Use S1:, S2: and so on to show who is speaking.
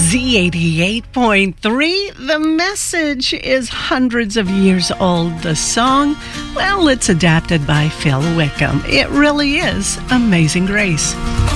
S1: Z88.3. The message is hundreds of years old. The song, well, it's adapted by Phil Wickham. It really is Amazing Grace.